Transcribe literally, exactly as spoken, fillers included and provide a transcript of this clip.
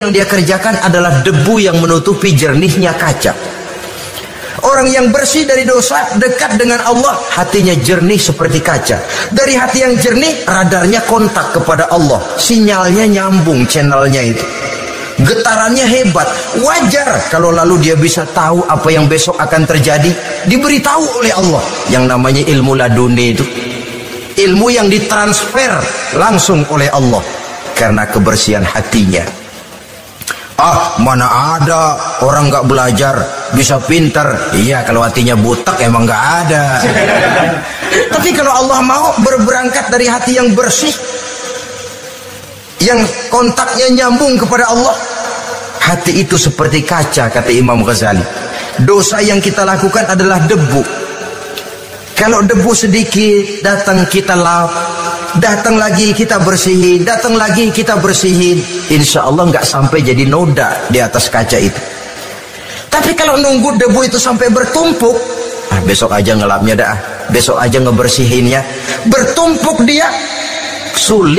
yang dia kerjakan adalah debu yang menutupi jernihnya kaca. Orang yang bersih dari dosa dekat dengan Allah, hatinya jernih seperti kaca. Dari hati yang jernih, radarnya kontak kepada Allah, sinyalnya nyambung channelnya itu, getarannya hebat. Wajar kalau lalu dia bisa tahu apa yang besok akan terjadi, diberitahu oleh Allah. Yang namanya ilmu laduni itu, ilmu yang ditransfer langsung oleh Allah karena kebersihan hatinya. Ah, mana ada orang nggak belajar bisa pintar? Iya, kalau hatinya butak emang nggak ada. Tapi kalau Allah mau berberangkat dari hati yang bersih, yang kontaknya nyambung kepada Allah, hati itu seperti kaca, kata Imam Ghazali. Dosa yang kita lakukan adalah debu. Kalau debu sedikit datang kita lap, datang lagi kita bersihin, datang lagi kita bersihin, insya Allah nggak sampai jadi noda di atas kaca itu. Tapi kalau nunggu debu itu sampai bertumpuk, ah besok aja ngelapnya dah, besok aja ngebersihinnya, bertumpuk dia, sulit